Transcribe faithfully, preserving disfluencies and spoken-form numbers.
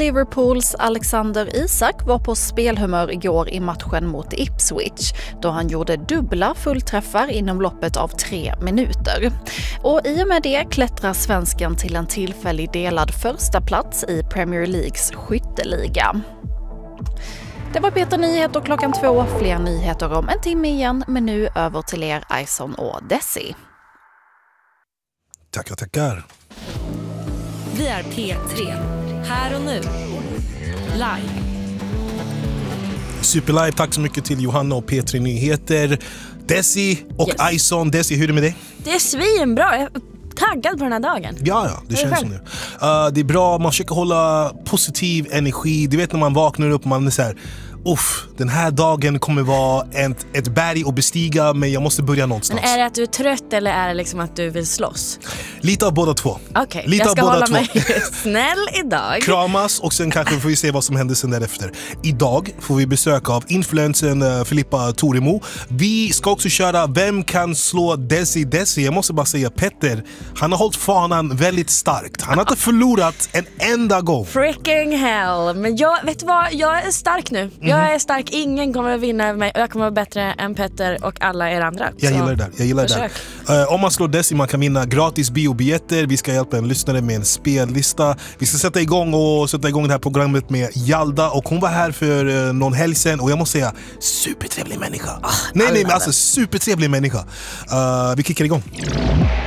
Liverpools Alexander Isak var på spelhumör igår i matchen mot Ipswich, då han gjorde dubbla fullträffar inom loppet av tre minuter. Och i och med det klättrar svensken till en tillfällig delad första plats i Premier Leagues skytteliga. Det var Peter Nyheter klockan två. Fler nyheter om en timme igen, men nu över till er Ison och Desi. Tackar, tackar. Vi är P tre. Här och nu. Live. Superlive, tack så mycket till Johanna och P tre Nyheter. Desi och yes. Ison. Desi, hur är det med dig? Det är svinbra. Jag är taggad på den här dagen. Ja, ja, det känns som det. Uh, det är bra, man försöker hålla positiv energi. Du vet när man vaknar upp, man är så här... Uff, den här dagen kommer vara ett, ett berg att bestiga, men jag måste börja någonstans. Men är det att du är trött eller är det liksom att du vill slåss? Lite av båda två. Okej, okay, jag ska hålla mig snäll idag. Kramas och sen kanske får vi se vad som händer sen därefter. Idag får vi besök av influencern uh, Filippa Toremo. Vi ska också köra Vem kan slå Desi Desi? Jag måste bara säga, Petter, han har hållit fanan väldigt starkt. Han har inte förlorat en enda gång. Freaking hell. Men jag, vet du vad, jag är stark nu. Mm. Jag är stark, ingen kommer att vinna mig. Jag kommer att vara bättre än Petter och alla er andra. Jag gillar det där, jag gillar det där. Uh, om man slår Desi, man kan vinna gratis biobiljetter. Vi ska hjälpa en lyssnare med en spellista. Vi ska sätta igång och sätta igång det här programmet med Jalda. Och hon var här för uh, någon helg sedan. Och jag måste säga, supertrevlig människa. oh, Nej, nej, men alltså supertrevlig människa. uh, Vi kickar igång.